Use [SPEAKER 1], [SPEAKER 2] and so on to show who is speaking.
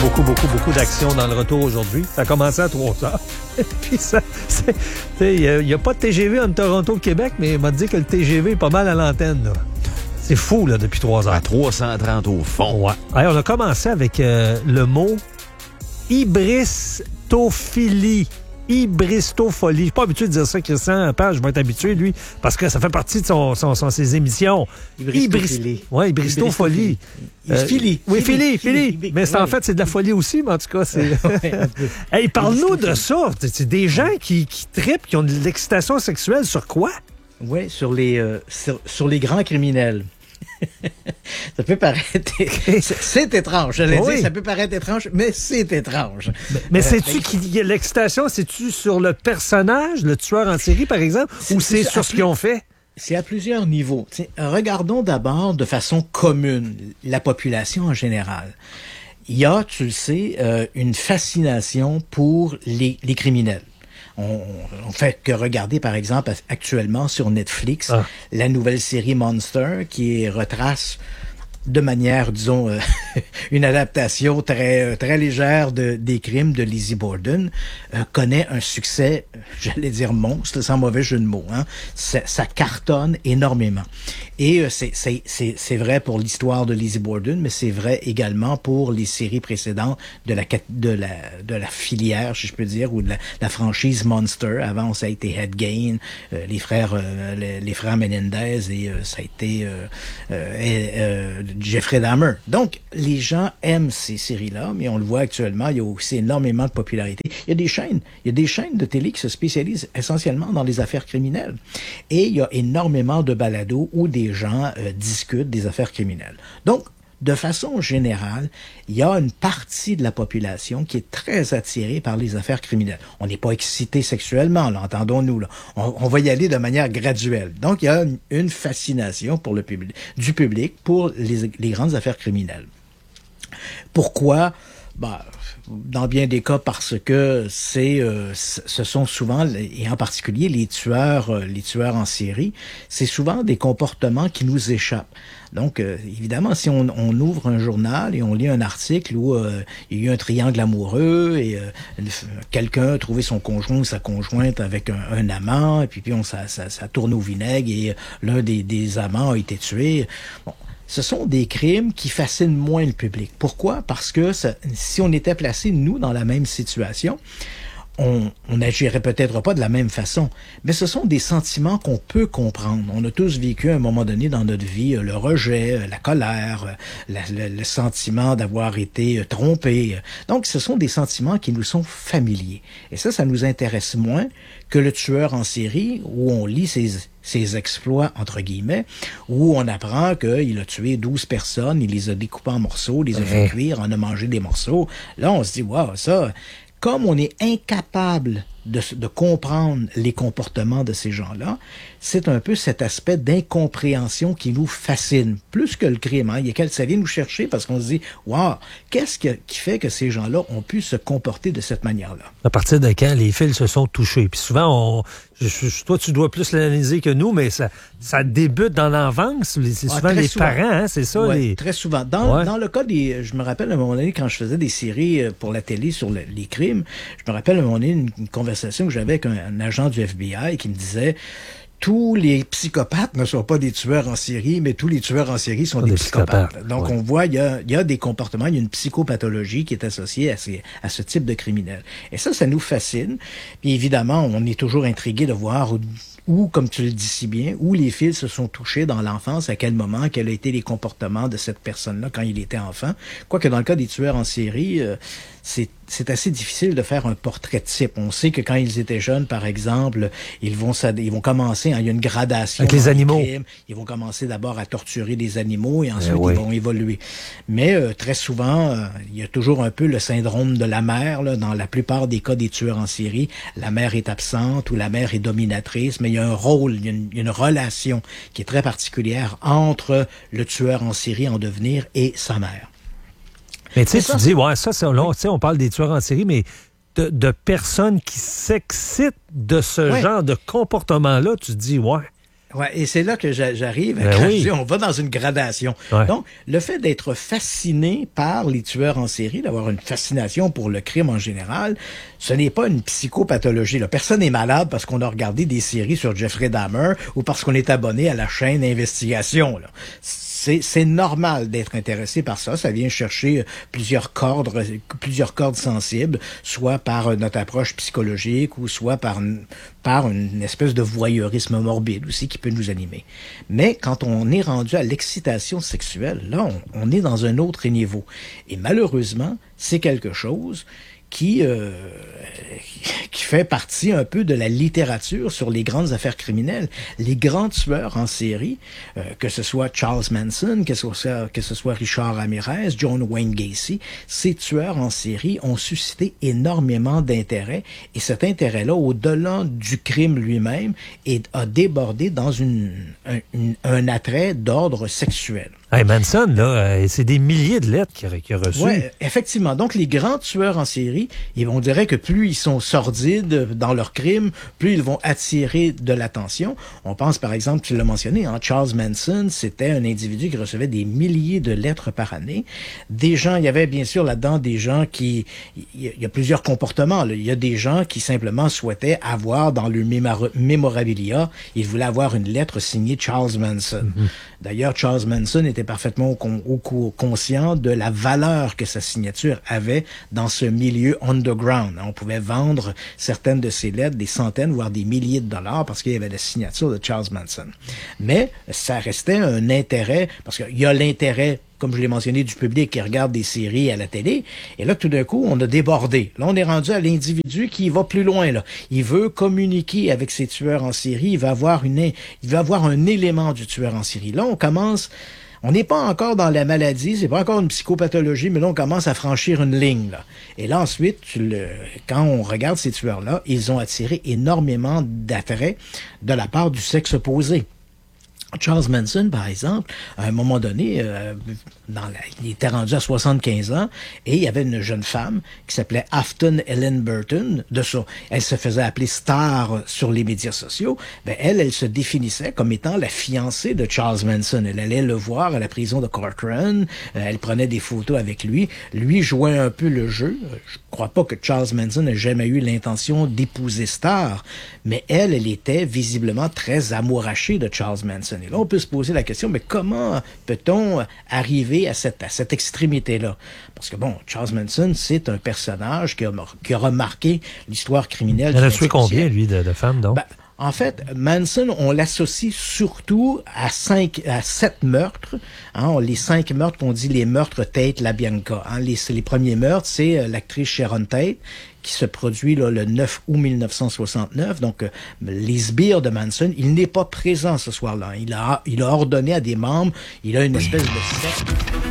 [SPEAKER 1] beaucoup d'action dans le retour aujourd'hui. Ça a commencé à 3 heures. Puis il n'y a pas de TGV entre Toronto et Québec, mais il m'a dit que le TGV est pas mal à l'antenne, là. C'est fou, là, depuis 3 heures.
[SPEAKER 2] À 330 au fond.
[SPEAKER 1] Ouais. Alors, on a commencé avec le mot hybristophilie. Hybristophilie. Je suis pas habitué de dire ça, Christian Page. Je vais être habitué, lui, parce que ça fait partie de ses émissions.
[SPEAKER 3] Hybristophilie.
[SPEAKER 1] Oui, hybristophilie.
[SPEAKER 3] Philie.
[SPEAKER 1] Oui, philie. Mais en fait, c'est de la folie aussi, mais en tout cas, c'est... Hey, parle-nous de ça. C'est des gens qui trippent, qui ont de l'excitation sexuelle sur quoi?
[SPEAKER 3] Oui, sur les grands criminels. Ça peut paraître... C'est étrange. Je l'ai dit, ça peut paraître étrange, mais c'est étrange.
[SPEAKER 1] Mais sais-tu qu'il y a l'excitation, c'est-tu sur le personnage, le tueur en série, par exemple, ou c'est sur ce qu'ils ont fait?
[SPEAKER 3] C'est à plusieurs niveaux. Regardons d'abord de façon commune la population en général. Il y a, tu le sais, une fascination pour les criminels. On fait que regarder, par exemple, actuellement sur Netflix, la nouvelle série Monster qui retrace de manière, disons, une adaptation très légère des crimes de Lizzie Borden, connaît un succès, j'allais dire monstre, sans mauvais jeu de mots. Hein. Ça cartonne énormément. Et c'est vrai pour l'histoire de Lizzie Borden, mais c'est vrai également pour les séries précédentes de la filière, si je peux dire, ou de la franchise Monster. Avant, ça a été Head Gain, les frères Menendez, et ça a été Jeffrey Dahmer. Donc, les gens aiment ces séries-là, mais on le voit actuellement, il y a aussi énormément de popularité. Il y a des chaînes de télé qui se spécialisent essentiellement dans les affaires criminelles. Et il y a énormément de balados où des gens discutent des affaires criminelles. Donc, de façon générale, il y a une partie de la population qui est très attirée par les affaires criminelles. On n'est pas excité sexuellement, là, entendons-nous. Là. On va y aller de manière graduelle. Donc, il y a une fascination pour du public pour les grandes affaires criminelles. Pourquoi? Dans bien des cas, parce que ce sont souvent, et en particulier les tueurs en série, c'est souvent des comportements qui nous échappent. Donc, évidemment, si on ouvre un journal et on lit un article où il y a eu un triangle amoureux et quelqu'un a trouvé son conjoint ou sa conjointe avec un amant, et puis ça tourne au vinaigre et l'un des amants a été tué. Bon. Ce sont des crimes qui fascinent moins le public. Pourquoi? Parce que si on était placé, nous, dans la même situation, on n'agirait peut-être pas de la même façon, mais ce sont des sentiments qu'on peut comprendre. On a tous vécu à un moment donné dans notre vie le rejet, la colère, le sentiment d'avoir été trompé. Donc, ce sont des sentiments qui nous sont familiers. Et ça nous intéresse moins que le tueur en série, où on lit ses exploits, entre guillemets, où on apprend qu'il a tué 12 personnes, il les a découpées en morceaux, les a fait cuire, en a mangé des morceaux. Là, on se dit, wow, ça... Comme on est incapable de comprendre les comportements de ces gens-là, c'est un peu cet aspect d'incompréhension qui nous fascine, plus que le crime. Hein. Ça vient nous chercher parce qu'on se dit, wow, qu'est-ce qui fait que ces gens-là ont pu se comporter de cette manière-là? À partir de quand les fils se sont touchés? Puis souvent, toi, tu dois plus l'analyser que nous, mais ça débute dans l'enfance. C'est souvent les parents, hein, c'est ça? Oui, très souvent. Dans le cas je me rappelle à un moment donné, quand je faisais des séries pour la télé sur les crimes, je me rappelle à un moment donné une conversation que j'avais avec un agent du FBI qui me disait: tous les psychopathes ne sont pas des tueurs en série, mais tous les tueurs en série sont des psychopathes. Donc, on voit, il y a des comportements, il y a une psychopathologie qui est associée à ce type de criminel. Et ça nous fascine. Puis évidemment, on est toujours intrigué de voir où, comme tu le dis si bien, où les fils se sont touchés dans l'enfance, à quel moment, quels ont été les comportements de cette personne-là quand il était enfant. Quoique dans le cas des tueurs en série, c'est assez difficile de faire un portrait type. On sait que quand ils étaient jeunes, par exemple, ils vont commencer, il y a une gradation.
[SPEAKER 1] Avec les animaux.
[SPEAKER 3] Ils vont commencer d'abord à torturer des animaux et ensuite ils vont évoluer. Mais très souvent, il y a toujours un peu le syndrome de la mère. Là, dans la plupart des cas des tueurs en série, la mère est absente ou la mère est dominatrice, mais il y a un rôle, il y a une relation qui est très particulière entre le tueur en série en devenir et sa mère.
[SPEAKER 1] Mais tu sais, tu dis, on parle des tueurs en série, mais de personnes qui s'excitent de ce genre de comportement-là, tu te dis,
[SPEAKER 3] Ouais, et c'est là que j'arrive.
[SPEAKER 1] Oui.
[SPEAKER 3] On va dans une gradation.
[SPEAKER 1] Ouais.
[SPEAKER 3] Donc, le fait d'être fasciné par les tueurs en série, d'avoir une fascination pour le crime en général, ce n'est pas une psychopathologie. Là. Personne n'est malade parce qu'on a regardé des séries sur Jeffrey Dahmer ou parce qu'on est abonné à la chaîne Investigation. Là. C'est normal d'être intéressé par ça. Ça vient chercher plusieurs cordes sensibles, soit par notre approche psychologique ou soit par une espèce de voyeurisme morbide aussi qui peut nous animer. Mais quand on est rendu à l'excitation sexuelle, là, on est dans un autre niveau. Et malheureusement, c'est quelque chose qui fait partie un peu de la littérature sur les grandes affaires criminelles. Les grands tueurs en série, que ce soit Charles Manson, que ce soit Richard Ramirez, John Wayne Gacy, ces tueurs en série ont suscité énormément d'intérêt et cet intérêt-là, au-delà du crime lui-même, a débordé dans un attrait d'ordre sexuel.
[SPEAKER 1] Hey, Manson, là, c'est des milliers de lettres qu'il a reçues.
[SPEAKER 3] Oui, effectivement. Donc, les grands tueurs en série, on dirait que plus ils sont sordides dans leurs crimes, plus ils vont attirer de l'attention. On pense, par exemple, tu l'as mentionné, Charles Manson, c'était un individu qui recevait des milliers de lettres par année. Il y avait bien sûr là-dedans des gens il y a plusieurs comportements. Là. Il y a des gens qui simplement souhaitaient avoir dans le mémorabilia, ils voulaient avoir une lettre signée Charles Manson. Mm-hmm. D'ailleurs, Charles Manson était parfaitement conscient de la valeur que sa signature avait dans ce milieu underground. On pouvait vendre certaines de ses lettres, des centaines, voire des milliers de dollars parce qu'il y avait la signature de Charles Manson. Mais ça restait un intérêt, parce qu'il y a l'intérêt, comme je l'ai mentionné, du public qui regarde des séries à la télé. Et là, tout d'un coup, on a débordé. Là, on est rendu à l'individu qui va plus loin, là. Il veut communiquer avec ses tueurs en série. Il va avoir un élément du tueur en série. Là, on n'est pas encore dans la maladie, c'est pas encore une psychopathologie, mais là, on commence à franchir une ligne, là. Et là, ensuite, quand on regarde ces tueurs-là, ils ont attiré énormément d'attrait de la part du sexe opposé. Charles Manson, par exemple, à un moment donné, il était rendu à 75 ans et il y avait une jeune femme qui s'appelait Afton Ellen Burton. Elle se faisait appeler star sur les médias sociaux. Elle se définissait comme étant la fiancée de Charles Manson. Elle allait le voir à la prison de Corcoran. Elle prenait des photos avec lui. Lui jouait un peu le jeu. Je crois pas que Charles Manson ait jamais eu l'intention d'épouser Star, mais elle était visiblement très amourachée de Charles Manson. Et là, on peut se poser la question, mais comment peut-on arriver à cette extrémité-là? Parce que, Charles Manson, c'est un personnage qui a remarqué l'histoire criminelle.
[SPEAKER 1] Il en a tué combien, lui, de femmes, donc?
[SPEAKER 3] En fait, Manson, on l'associe surtout à 7 meurtres. Les 5 meurtres qu'on dit les meurtres Tate LaBianca. Les premiers meurtres, c'est l'actrice Sharon Tate qui se produit le 9 août 1969. Donc, les sbires de Manson, il n'est pas présent ce soir-là. Il a ordonné à des membres, il a une espèce de secte.